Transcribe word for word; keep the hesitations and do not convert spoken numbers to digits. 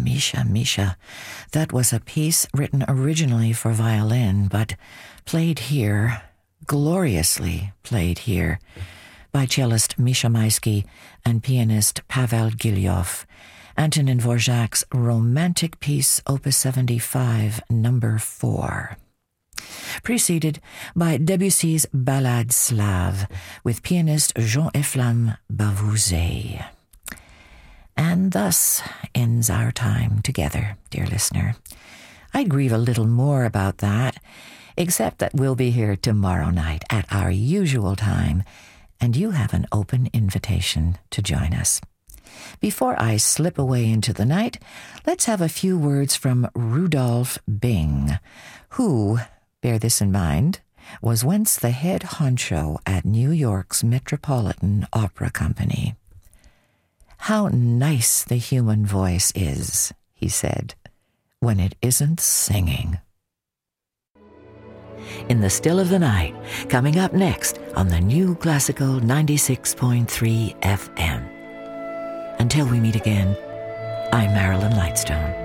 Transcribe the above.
Misha, Misha. That was a piece written originally for violin, but played here, gloriously played here, by cellist Misha Maisky and pianist Pavel Gilyov, Antonin Dvorak's romantic piece, Opus seventy-five, number four. Preceded by Debussy's Ballade Slave with pianist Jean-Efflam Bavouzet. And thus ends our time together, dear listener. I grieve a little more about that, except that we'll be here tomorrow night at our usual time, and you have an open invitation to join us. Before I slip away into the night, let's have a few words from Rudolph Bing, who, bear this in mind, was once the head honcho at New York's Metropolitan Opera Company. "How nice the human voice is," he said, "when it isn't singing." In the Still of the Night, coming up next on the New Classical ninety-six point three F M. Until we meet again, I'm Marilyn Lightstone.